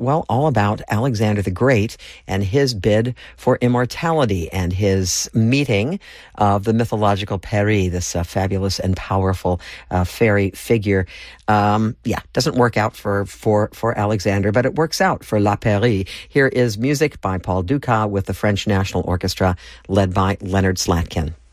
well, all about Alexander the Great and his bid for immortality and his meeting of the mythological Peri, this fabulous and powerful fairy figure. Doesn't work out for Alexander, but it works out for La Peri. Here is music by Paul Dukas with the French National Orchestra led by Leonard Slatkin.